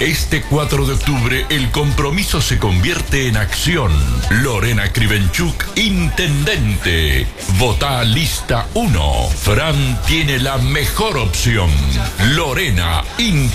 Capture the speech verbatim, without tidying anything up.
Este cuatro de octubre el compromiso se convierte en acción. Lorena Krivenchuk, intendente. Votá lista uno. Fran tiene la mejor opción. Lorena, intendente.